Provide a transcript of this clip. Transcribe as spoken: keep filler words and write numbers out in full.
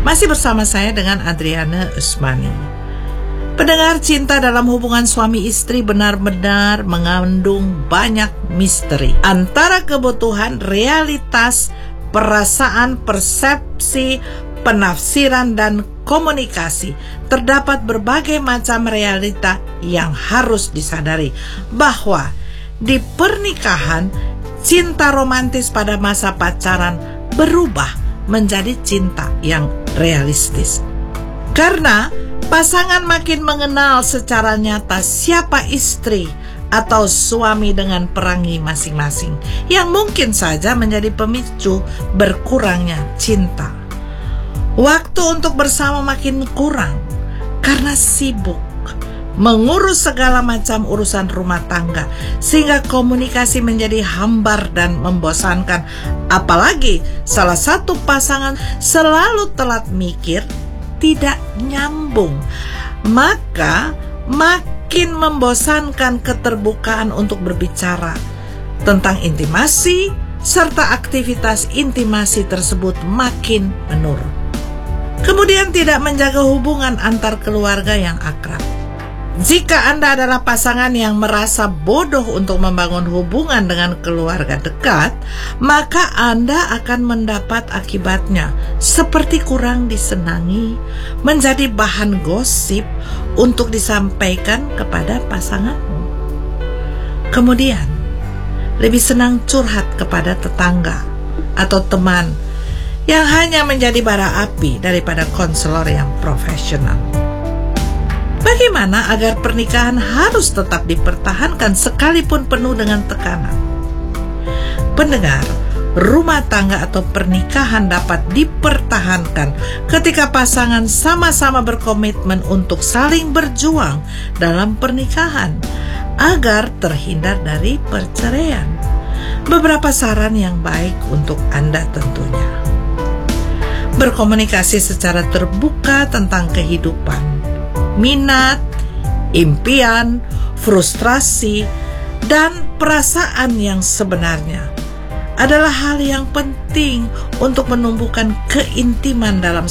Masih bersama saya dengan Adriana Usmani. Pendengar, cinta dalam hubungan suami istri benar-benar mengandung banyak misteri. Antara kebutuhan, realitas, perasaan, persepsi, penafsiran, dan komunikasi, terdapat berbagai macam realita yang harus disadari bahwa di pernikahan, cinta romantis pada masa pacaran berubah menjadi cinta yang realistis. Karena pasangan makin mengenal secara nyata siapa istri atau suami dengan perangi masing-masing, yang mungkin saja menjadi pemicu berkurangnya cinta. Waktu untuk bersama makin kurang karena sibuk mengurus segala macam urusan rumah tangga, sehingga komunikasi menjadi hambar dan membosankan. Apalagi salah satu pasangan selalu telat mikir, tidak nyambung, maka makin membosankan keterbukaan untuk berbicara tentang intimasi, serta aktivitas intimasi tersebut makin menurun. Kemudian tidak menjaga hubungan antar keluarga yang akrab. Jika Anda adalah pasangan yang merasa bodoh untuk membangun hubungan dengan keluarga dekat, maka Anda akan mendapat akibatnya, seperti kurang disenangi, menjadi bahan gosip untuk disampaikan kepada pasanganmu. Kemudian, lebih senang curhat kepada tetangga atau teman yang hanya menjadi bara api daripada konselor yang profesional. Bagaimana agar pernikahan harus tetap dipertahankan sekalipun penuh dengan tekanan? Pendengar, rumah tangga atau pernikahan dapat dipertahankan ketika pasangan sama-sama berkomitmen untuk saling berjuang dalam pernikahan agar terhindar dari perceraian. Beberapa saran yang baik untuk Anda tentunya. Berkomunikasi secara terbuka tentang kehidupan, minat, impian, frustrasi, dan perasaan yang sebenarnya adalah hal yang penting untuk menumbuhkan keintiman dalam